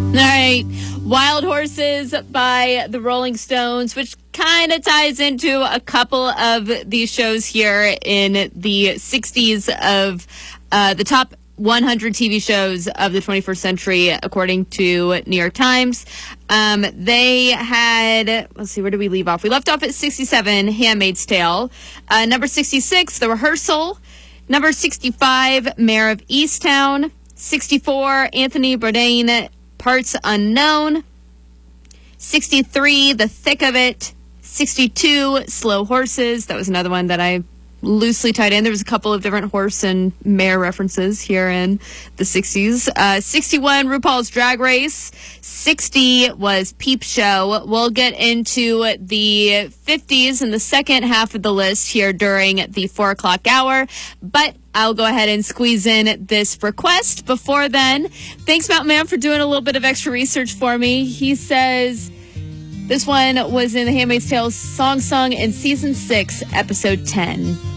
All right. Wild Horses by the Rolling Stones, which kind of ties into a couple of these shows here in the 60s of the top 100 TV shows of the 21st century, according to New York Times. They had, let's see, where did we leave off? We left off at 67, Handmaid's Tale. Number 66, The Rehearsal. Number 65, Mayor of Easttown. 64, Anthony Bourdain, Parts Unknown. 63, The Thick of It. 62, Slow Horses. That was another one that I loosely tied in. There was a couple of different horse and mare references here in the 60s. 61, RuPaul's Drag Race. 60 was Peep Show. We'll get into the 50s in the second half of the list here during the 4 o'clock hour, but I'll go ahead and squeeze in this request. Before then, thanks, Mountain Man, for doing a little bit of extra research for me. He says this one was in The Handmaid's Tale song in season 6, episode 10.